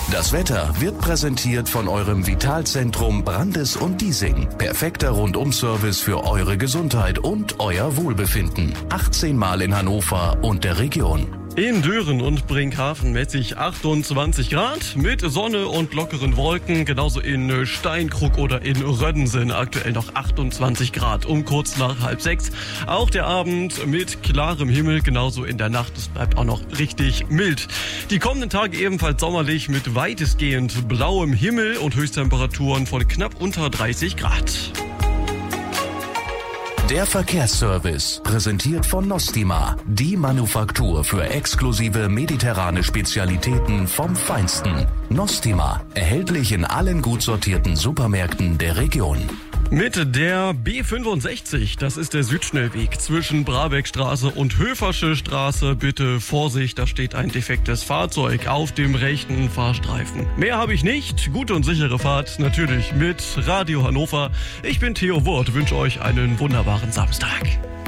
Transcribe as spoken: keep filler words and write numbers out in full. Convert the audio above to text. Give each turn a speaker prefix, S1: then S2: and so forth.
S1: Das Wetter wird präsentiert von eurem Vitalzentrum Brandes und Diesing. Perfekter Rundum-Service für eure Gesundheit und euer Wohlbefinden. achtzehn Mal in Hannover und der Region.
S2: In Düren und Brinkhaven messe ich achtundzwanzig Grad mit Sonne und lockeren Wolken. Genauso in Steinkrug oder in Röddensen aktuell noch achtundzwanzig Grad um kurz nach halb sechs. Auch der Abend mit klarem Himmel, genauso in der Nacht. Es bleibt auch noch richtig mild. Die kommenden Tage ebenfalls sommerlich mit weitestgehend blauem Himmel und Höchsttemperaturen von knapp unter dreißig Grad.
S1: Der Verkehrsservice, präsentiert von Nostima, die Manufaktur für exklusive mediterrane Spezialitäten vom Feinsten. Nostima, erhältlich in allen gut sortierten Supermärkten der Region.
S2: Mit der B fünfundsechzig, das ist der Südschnellweg zwischen Brabeckstraße und Höfersche Straße. Bitte Vorsicht, da steht ein defektes Fahrzeug auf dem rechten Fahrstreifen. Mehr habe ich nicht. Gute und sichere Fahrt natürlich mit Radio Hannover. Ich bin Theo Wurt, wünsche euch einen wunderbaren Samstag.